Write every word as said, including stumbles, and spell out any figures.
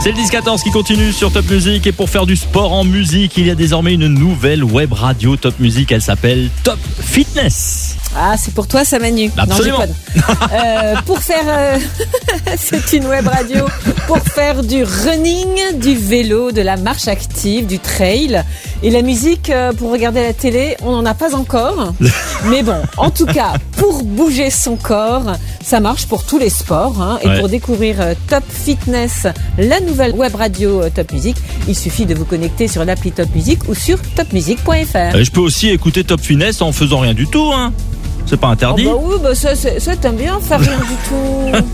C'est le dix quatorze qui continue sur Top Music. Et pour faire du sport en musique, il y a désormais une nouvelle web radio Top Music. Elle s'appelle Top Fitness. Ah, c'est pour toi ça, Manu. Absolument. Non, j'ai pas de... euh, pour faire... Euh... c'est une web radio pour faire du running, du vélo, de la marche active, du trail. Et la musique, euh, pour regarder la télé, on n'en a pas encore. Mais bon, en tout cas, pour bouger son corps, ça marche pour tous les sports. Hein. Et ouais. Pour découvrir euh, Top Fitness, la nouvelle web radio euh, Top Music, il suffit de vous connecter sur l'appli Top Music ou sur top music point f r. Euh, je peux aussi écouter Top Fitness en faisant rien du tout, hein. C'est pas interdit. Oh bah oui, bah ça, ça t'aimes bien faire rien du tout.